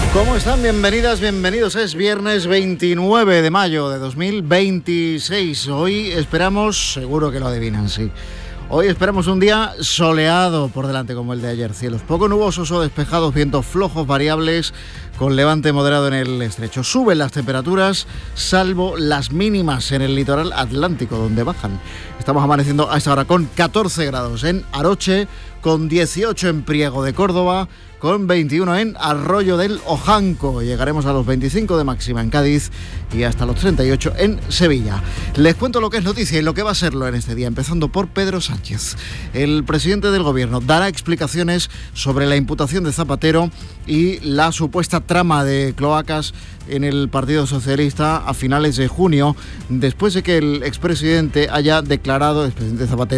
¿Cómo están? Bienvenidas, bienvenidos. Es viernes 29 de mayo de 2026. Hoy esperamos, seguro que lo adivinan, sí. Hoy esperamos un día soleado por delante como el de ayer. Cielos poco nubosos o despejados, vientos flojos variables con levante moderado en el estrecho. Suben las temperaturas, salvo las mínimas en el litoral atlántico, donde bajan. Estamos amaneciendo a esta hora con 14 grados en Aroche, con 18 en Priego de Córdoba, con 21 en Arroyo del Ojanco. Llegaremos a los 25 de máxima en Cádiz y hasta los 38 en Sevilla. Les cuento lo que es noticia y lo que va a serlo en este día, empezando por Pedro Sánchez. El presidente del Gobierno dará explicaciones sobre la imputación de Zapatero y la supuesta trama de cloacas en el Partido Socialista a finales de junio, después de que el expresidente haya declarado, el presidente Zapatero,